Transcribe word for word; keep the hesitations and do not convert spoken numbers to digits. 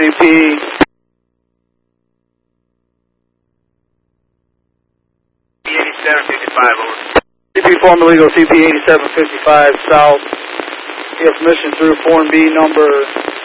P. eighty-seven fifty-five, over. C P formerly legal C P eighty-seven fifty-five South. You have permission through Form B number